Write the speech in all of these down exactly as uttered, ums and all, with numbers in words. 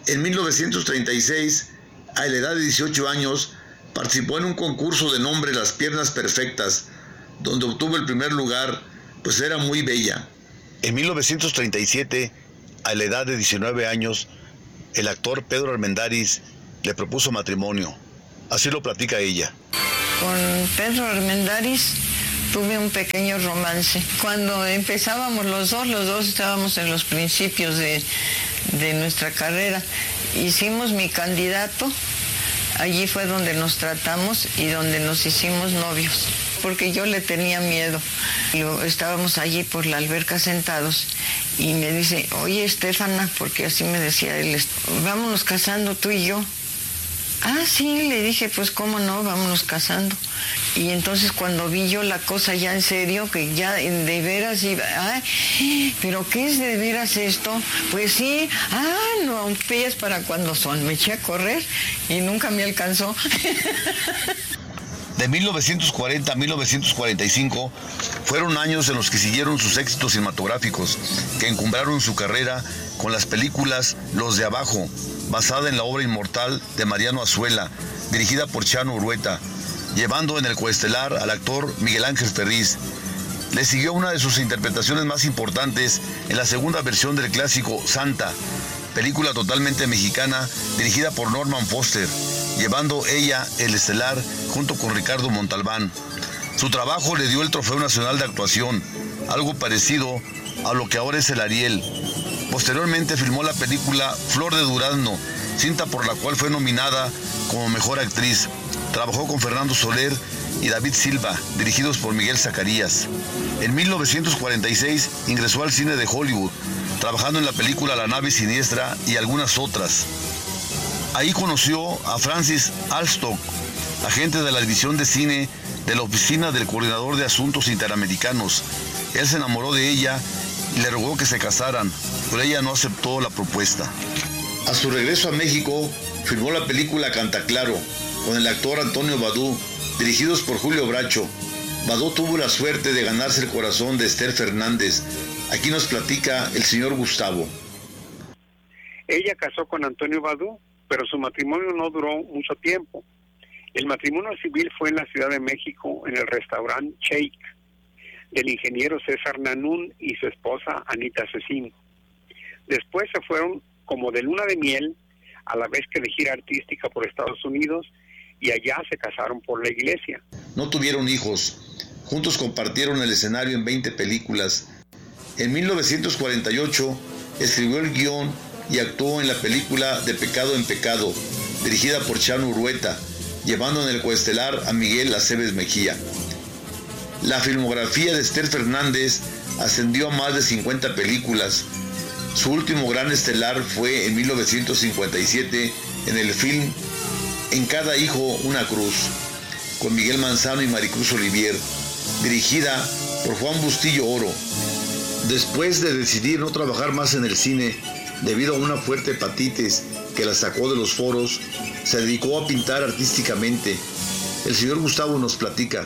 En mil novecientos treinta y seis, a la edad de dieciocho años, participó en un concurso de nombre Las Piernas Perfectas, donde obtuvo el primer lugar, pues era muy bella. En mil novecientos treinta y siete, a la edad de diecinueve años, el actor Pedro Armendáriz le propuso matrimonio. Así lo platica ella. Con Pedro Armendáriz tuve un pequeño romance. Cuando empezábamos los dos, los dos estábamos en los principios de, de nuestra carrera. Hicimos Mi Candidato, allí fue donde nos tratamos y donde nos hicimos novios, porque yo le tenía miedo. Lo, estábamos allí por la alberca sentados y me dice, oye, Estefana, porque así me decía él, vámonos casando tú y yo. Ah, sí, le dije, pues cómo no, vámonos casando. Y entonces cuando vi yo la cosa ya en serio, que ya de veras iba, ay, pero ¿qué es de veras esto? Pues sí, ah, no, pies para cuando son. Me eché a correr y nunca me alcanzó. De mil novecientos cuarenta a mil novecientos cuarenta y cinco fueron años en los que siguieron sus éxitos cinematográficos, que encumbraron su carrera con las películas Los de Abajo, basada en la obra inmortal de Mariano Azuela, dirigida por Chano Urueta, llevando en el coestelar al actor Miguel Ángel Ferriz. Le siguió una de sus interpretaciones más importantes en la segunda versión del clásico Santa, película totalmente mexicana dirigida por Norman Foster, llevando ella el estelar junto con Ricardo Montalbán. Su trabajo le dio el Trofeo Nacional de Actuación, algo parecido a lo que ahora es el Ariel. Posteriormente filmó la película Flor de Durazno, cinta por la cual fue nominada como Mejor Actriz. Trabajó con Fernando Soler y David Silva, dirigidos por Miguel Zacarías. En mil novecientos cuarenta y seis ingresó al cine de Hollywood, trabajando en la película La Nave Siniestra y algunas otras. Ahí conoció a Francis Alstott, agente de la división de cine de la oficina del Coordinador de Asuntos Interamericanos. Él se enamoró de ella y le rogó que se casaran, pero ella no aceptó la propuesta. A su regreso a México, filmó la película Cantaclaro, con el actor Antonio Badú, dirigidos por Julio Bracho. Badú tuvo la suerte de ganarse el corazón de Esther Fernández. Aquí nos platica el señor Gustavo. Ella casó con Antonio Badú, pero su matrimonio no duró mucho tiempo. El matrimonio civil fue en la Ciudad de México, en el restaurante Shake, del ingeniero César Nanún y su esposa Anita Cecín. Después se fueron como de luna de miel, a la vez que de gira artística por Estados Unidos, y allá se casaron por la iglesia. No tuvieron hijos. Juntos compartieron el escenario en veinte películas. En mil novecientos cuarenta y ocho escribió el guión y actuó en la película De Pecado en Pecado, dirigida por Chano Urueta, llevando en el coestelar a Miguel Aceves Mejía. La filmografía de Esther Fernández ascendió a más de cincuenta películas. Su último gran estelar fue en mil novecientos cincuenta y siete en el film En cada hijo una cruz, con Miguel Manzano y Maricruz Olivier, dirigida por Juan Bustillo Oro. Después de decidir no trabajar más en el cine, debido a una fuerte hepatitis que la sacó de los foros, se dedicó a pintar artísticamente. El señor Gustavo nos platica.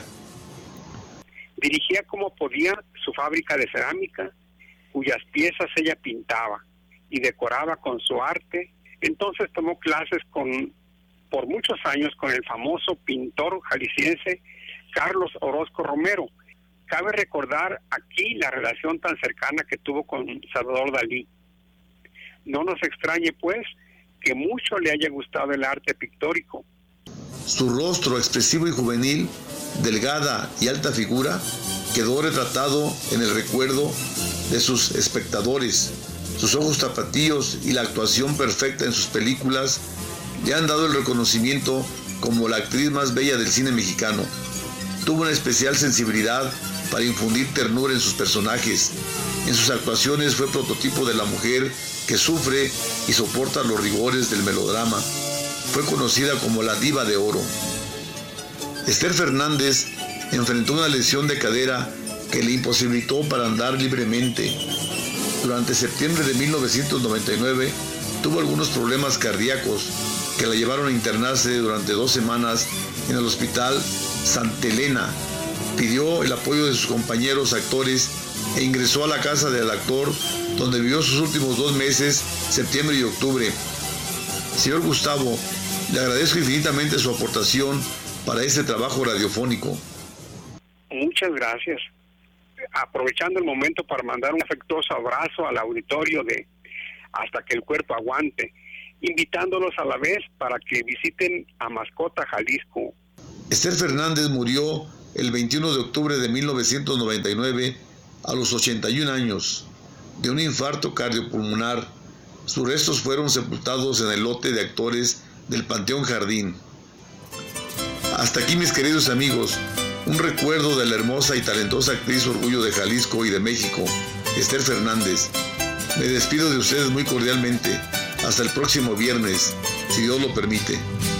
Dirigía como podía su fábrica de cerámica, cuyas piezas ella pintaba y decoraba con su arte. Entonces tomó clases con, por muchos años con el famoso pintor jalisciense Carlos Orozco Romero. Cabe recordar aquí la relación tan cercana que tuvo con Salvador Dalí. No nos extrañe, pues, que mucho le haya gustado el arte pictórico. Su rostro expresivo y juvenil, delgada y alta figura, quedó retratado en el recuerdo de sus espectadores. Sus ojos tapatíos y la actuación perfecta en sus películas le han dado el reconocimiento como la actriz más bella del cine mexicano. Tuvo una especial sensibilidad para infundir ternura en sus personajes. En sus actuaciones fue prototipo de la mujer que sufre y soporta los rigores del melodrama. Fue conocida como la diva de oro. Esther Fernández enfrentó una lesión de cadera que le imposibilitó para andar libremente. Durante septiembre de mil novecientos noventa y nueve tuvo algunos problemas cardíacos que la llevaron a internarse durante dos semanas en el hospital Santa Elena. Pidió el apoyo de sus compañeros actores e ingresó a la casa del actor, donde vivió sus últimos dos meses, septiembre y octubre. Señor Gustavo, le agradezco infinitamente su aportación para este trabajo radiofónico. Muchas gracias. Aprovechando el momento para mandar un afectuoso abrazo al auditorio de Hasta que el Cuerpo Aguante, invitándolos a la vez para que visiten a Mascota Jalisco. Esther Fernández murió el veintiuno de octubre de mil novecientos noventa y nueve a los ochenta y un años de un infarto cardiopulmonar. Sus restos fueron sepultados en el lote de actores del Panteón Jardín. Hasta aquí, mis queridos amigos, un recuerdo de la hermosa y talentosa actriz orgullo de Jalisco y de México, Esther Fernández. Me despido de ustedes muy cordialmente. Hasta el próximo viernes, si Dios lo permite.